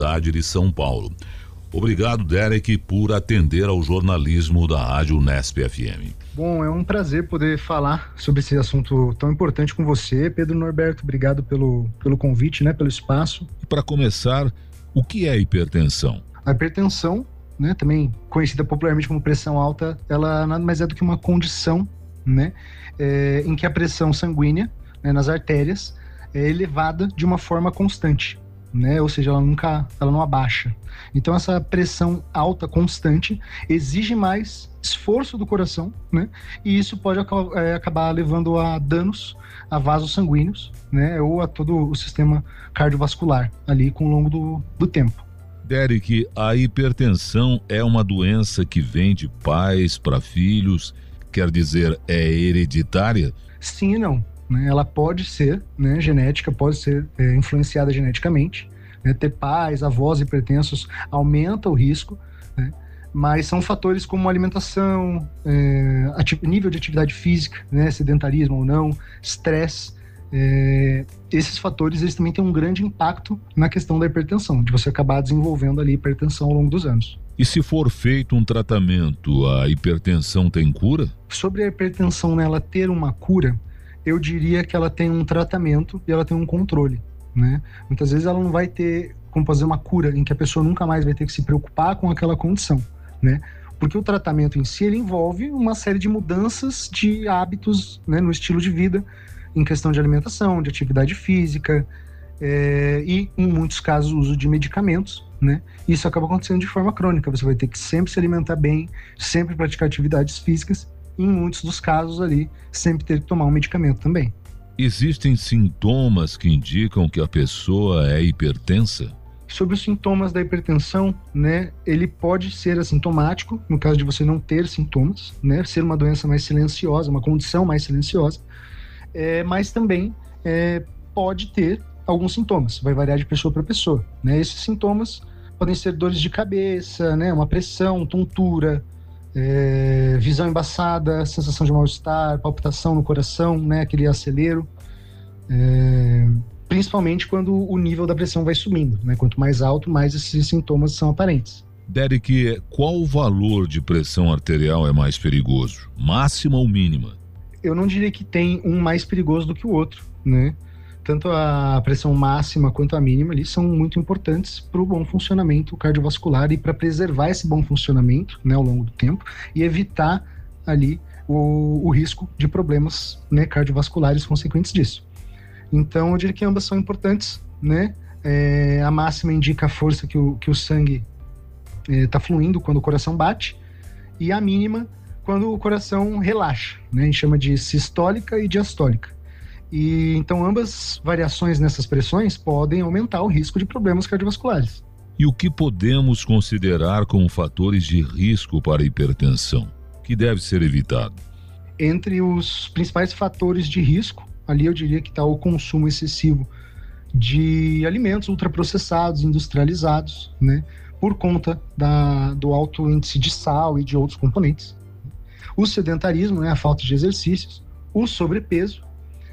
cidade de São Paulo. Obrigado, Derek, por atender ao jornalismo da Rádio Unesp FM. Bom, é um prazer poder falar sobre esse assunto tão importante com você, Pedro Norberto. Obrigado pelo convite, né, pelo espaço. E para começar, o que é hipertensão? A hipertensão, né, também conhecida popularmente como pressão alta, ela nada mais é do que uma condição, né, em que a pressão sanguínea, né, nas artérias é elevada de uma forma constante, né, ou seja, ela não abaixa. Então essa pressão alta constante exige mais esforço do coração, né, e isso pode acabar levando a danos a vasos sanguíneos, né, ou a todo o sistema cardiovascular ali com o longo do tempo. Derek, a hipertensão é uma doença que vem de pais para filhos, quer dizer, é hereditária? Sim e não, né? Ela pode ser, né, genética, pode ser influenciada geneticamente, né? Ter pais, avós hipertensos aumenta o risco, né? Mas são fatores como alimentação, nível de atividade física, né, sedentarismo ou não, estresse. Esses fatores eles também têm um grande impacto na questão da hipertensão, de você acabar desenvolvendo ali hipertensão ao longo dos anos. E se for feito um tratamento, a hipertensão tem cura? Sobre a hipertensão, né, ela ter uma cura, eu diria que ela tem um tratamento e ela tem um controle, né? Muitas vezes ela não vai ter como fazer uma cura em que a pessoa nunca mais vai ter que se preocupar com aquela condição, né? Porque o tratamento em si ele envolve uma série de mudanças de hábitos, né, no estilo de vida, em questão de alimentação, de atividade física, e em muitos casos o uso de medicamentos, né? Isso acaba acontecendo de forma crônica, você vai ter que sempre se alimentar bem, sempre praticar atividades físicas, e em muitos dos casos ali, sempre ter que tomar um medicamento também. Existem sintomas que indicam que a pessoa é hipertensa? Sobre os sintomas da hipertensão, né, ele pode ser assintomático, no caso de você não ter sintomas, né, ser uma doença mais silenciosa, uma condição mais silenciosa, mas também pode ter alguns sintomas, vai variar de pessoa para pessoa, né? Esses sintomas podem ser dores de cabeça, né, uma pressão, tontura, visão embaçada, sensação de mal-estar, palpitação no coração, né, aquele acelero, principalmente quando o nível da pressão vai subindo, né? Quanto mais alto, mais esses sintomas são aparentes. Derek, qual o valor de pressão arterial é mais perigoso, máxima ou mínima? Eu não diria que tem um mais perigoso do que o outro, né? Tanto a pressão máxima quanto a mínima ali são muito importantes para o bom funcionamento cardiovascular e para preservar esse bom funcionamento, né, ao longo do tempo e evitar ali o risco de problemas, né, cardiovasculares consequentes disso. Então eu diria que ambas são importantes, né? A máxima indica a força que o sangue está fluindo quando o coração bate, e a mínima quando o coração relaxa, né? A gente chama de sistólica e diastólica. E então ambas variações nessas pressões podem aumentar o risco de problemas cardiovasculares. E o que podemos considerar como fatores de risco para a hipertensão, que deve ser evitado? Entre os principais fatores de risco, ali eu diria que está o consumo excessivo de alimentos ultraprocessados, industrializados, né? Por conta do alto índice de sal e de outros componentes. O sedentarismo, né, a falta de exercícios, o sobrepeso,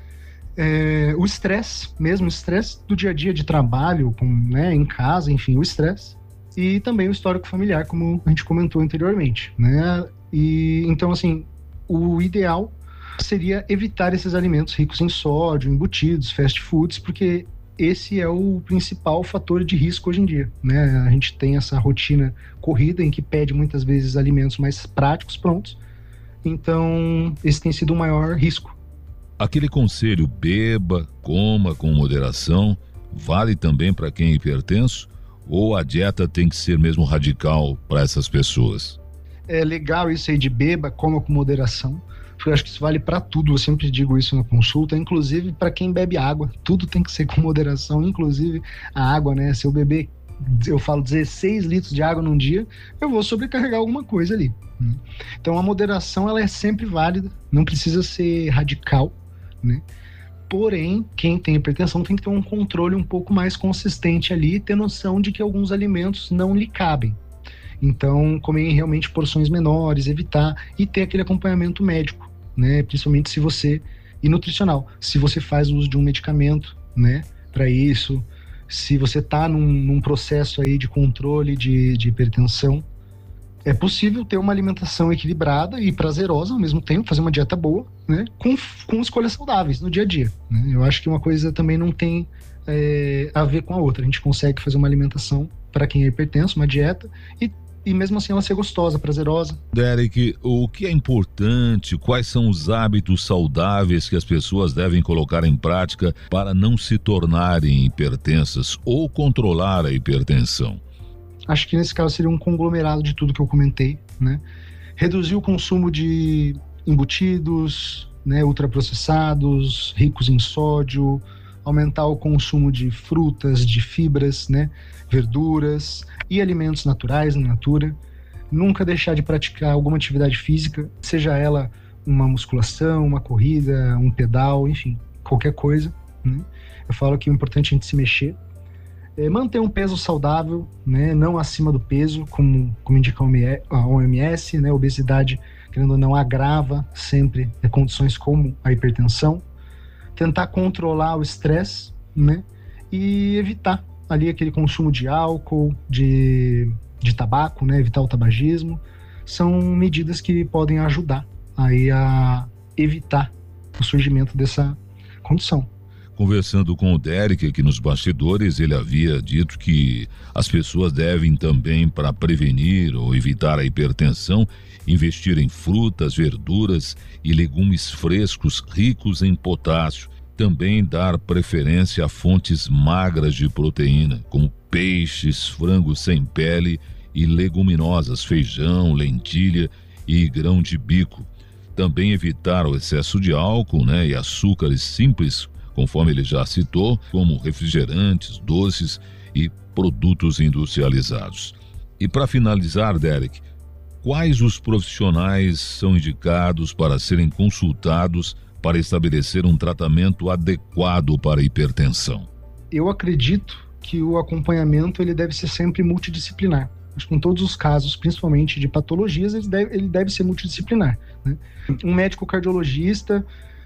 o estresse, mesmo o estresse do dia a dia de trabalho, né, em casa, enfim, o estresse, e também o histórico familiar, como a gente comentou anteriormente, né? E então, assim, o ideal seria evitar esses alimentos ricos em sódio, embutidos, fast foods, porque esse é o principal fator de risco hoje em dia, né? A gente tem essa rotina corrida em que pede muitas vezes alimentos mais práticos, prontos. Então, esse tem sido o maior risco. Aquele conselho, beba, coma com moderação, vale também para quem é hipertenso? Ou a dieta tem que ser mesmo radical para essas pessoas? É legal isso aí de beba, coma com moderação. Eu acho que isso vale para tudo, eu sempre digo isso na consulta, inclusive para quem bebe água. Tudo tem que ser com moderação, inclusive a água, né? Se eu beber, eu falo 16 litros de água num dia, eu vou sobrecarregar alguma coisa ali. Então a moderação ela é sempre válida, não precisa ser radical, né? Porém, quem tem hipertensão tem que ter um controle um pouco mais consistente ali e ter noção de que alguns alimentos não lhe cabem. Então, comer realmente porções menores, evitar e ter aquele acompanhamento médico, né? Principalmente e nutricional, se você faz uso de um medicamento, né? Para isso, Se você está num processo aí de controle de hipertensão, é possível ter uma alimentação equilibrada e prazerosa ao mesmo tempo, fazer uma dieta boa, né? Com escolhas saudáveis no dia a dia, né? Eu acho que uma coisa também não tem a ver com a outra. A gente consegue fazer uma alimentação para quem é hipertenso, uma dieta, e mesmo assim ela ser gostosa, prazerosa. Derek, o que é importante, quais são os hábitos saudáveis que as pessoas devem colocar em prática para não se tornarem hipertensas ou controlar a hipertensão? Acho que nesse caso seria um conglomerado de tudo que eu comentei, né? Reduzir o consumo de embutidos, né, ultraprocessados, ricos em sódio, aumentar o consumo de frutas, de fibras, né, verduras e alimentos naturais in natura. Nunca deixar de praticar alguma atividade física, seja ela uma musculação, uma corrida, um pedal, enfim, qualquer coisa, né? Eu falo que o importante é a gente se mexer. Manter um peso saudável, né, não acima do peso, como indica a OMS, né, obesidade, querendo ou não, agrava sempre condições como a hipertensão. Tentar controlar o estresse, né, e evitar ali aquele consumo de álcool, de tabaco, né, evitar o tabagismo. São medidas que podem ajudar aí a evitar o surgimento dessa condição. Conversando com o Derek aqui nos bastidores, ele havia dito que as pessoas devem também, para prevenir ou evitar a hipertensão, investir em frutas, verduras e legumes frescos ricos em potássio. Também dar preferência a fontes magras de proteína, como peixes, frangos sem pele e leguminosas, feijão, lentilha e grão de bico. Também evitar o excesso de álcool, né, e açúcares simples, conforme ele já citou, como refrigerantes, doces e produtos industrializados. E para finalizar, Derek, quais os profissionais são indicados para serem consultados para estabelecer um tratamento adequado para a hipertensão? Eu acredito que o acompanhamento ele deve ser sempre multidisciplinar. Acho que em todos os casos, principalmente de patologias, ele deve ser multidisciplinar, né? Um médico cardiologista,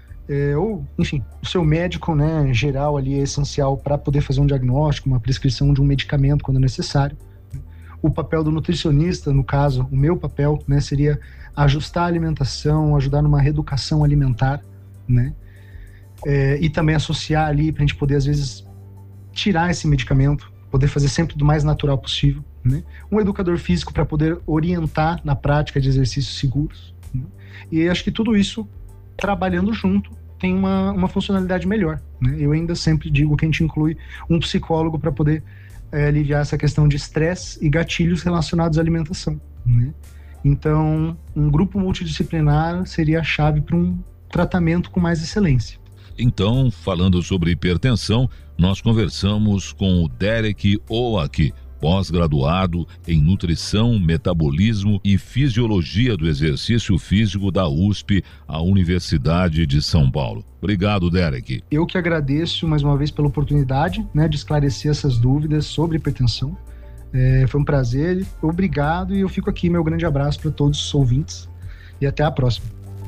ou, enfim, o seu médico, né, geral ali é essencial para poder fazer um diagnóstico, uma prescrição de um medicamento quando necessário. O papel do nutricionista, no caso, o meu papel, né, seria ajustar a alimentação, ajudar numa reeducação alimentar, né, e também associar ali para a gente poder, às vezes, tirar esse medicamento, poder fazer sempre do mais natural possível, né? Um educador físico para poder orientar na prática de exercícios seguros, né? E acho que tudo isso, trabalhando junto, tem uma funcionalidade melhor, né? Eu ainda sempre digo que a gente inclui um psicólogo para poder aliviar essa questão de estresse e gatilhos relacionados à alimentação, né? Então, um grupo multidisciplinar seria a chave para um tratamento com mais excelência. Então, falando sobre hipertensão, nós conversamos com o Derek Oak, pós-graduado em Nutrição, Metabolismo e Fisiologia do Exercício Físico da USP, a Universidade de São Paulo. Obrigado, Derek. Eu que agradeço mais uma vez pela oportunidade, né, de esclarecer essas dúvidas sobre hipertensão. Foi um prazer, obrigado, e eu fico aqui, meu grande abraço para todos os ouvintes e até a próxima.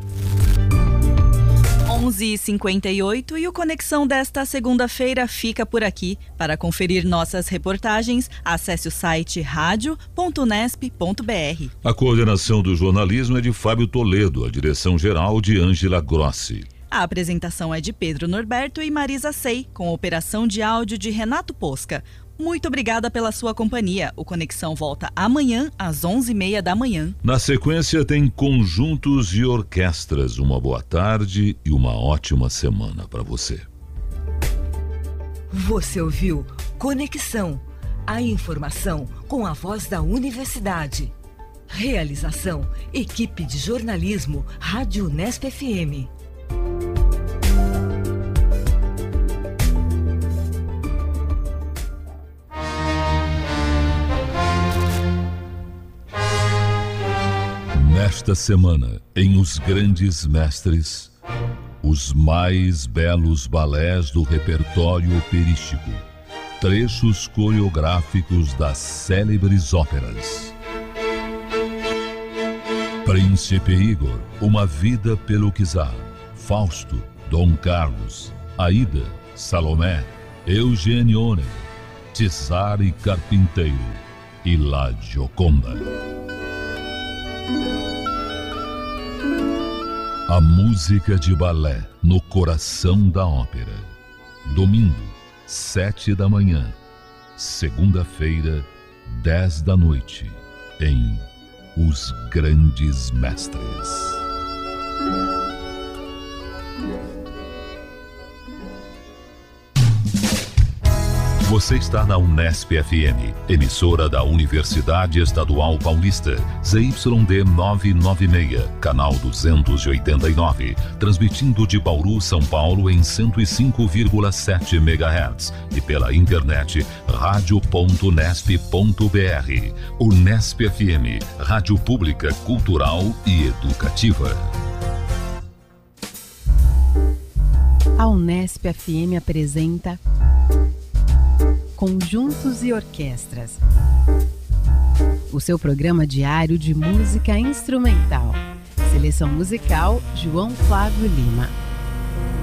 11h58 e o Conexão desta segunda-feira fica por aqui. Para conferir nossas reportagens, acesse o site radio.unesp.br. A coordenação do jornalismo é de Fábio Toledo, a direção-geral de Ângela Grossi. A apresentação é de Pedro Norberto e Marisa Sei, com operação de áudio de Renato Posca. Muito obrigada pela sua companhia. O Conexão volta amanhã às 11h30 da manhã. Na sequência tem conjuntos e orquestras. Uma boa tarde e uma ótima semana para você. Você ouviu Conexão, a informação com a voz da universidade. Realização, equipe de jornalismo, Rádio Unesp FM. Nesta semana, em Os Grandes Mestres, os mais belos balés do repertório operístico, trechos coreográficos das célebres óperas. Príncipe Igor, Uma Vida pelo Czar, Fausto, Dom Carlos, Aida, Salomé, Eugênio Onegro, Cesare Carpinteiro e La Gioconda. A música de balé no coração da ópera. Domingo, 7 da manhã. Segunda-feira, 10 da noite. Em Os Grandes Mestres. Você está na Unesp FM, emissora da Universidade Estadual Paulista, ZYD 996, canal 289, transmitindo de Bauru, São Paulo em 105,7 MHz e pela internet radio.unesp.br. Unesp FM, rádio pública, cultural e educativa. A Unesp FM apresenta Conjuntos e Orquestras, o seu programa diário de música instrumental. Seleção musical, João Flávio Lima.